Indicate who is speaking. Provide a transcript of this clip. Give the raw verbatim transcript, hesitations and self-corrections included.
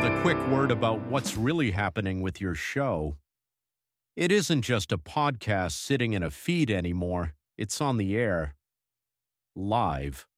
Speaker 1: with a quick word about what's really happening with your show. It isn't just a podcast sitting in a feed anymore, it's on the air, live.